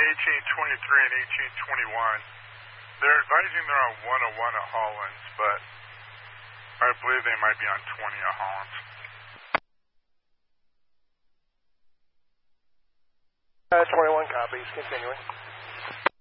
1823 and 1821. They're advising they're on 101 at Hollins, but I believe they might be on 20 at Hollins. 21 copies, continuing.